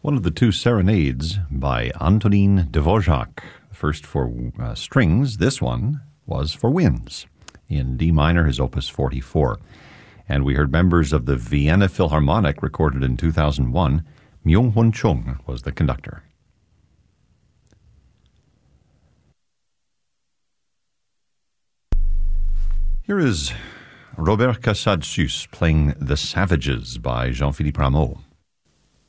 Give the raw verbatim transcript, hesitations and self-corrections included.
One of the two serenades by Antonin Dvorak. First for uh, strings, this one was for winds. In D minor, his opus forty-four. And we heard members of the Vienna Philharmonic recorded in two thousand one. Myung-Hun Chung was the conductor. Here is Robert Casadesus playing The Savages by Jean-Philippe Rameau.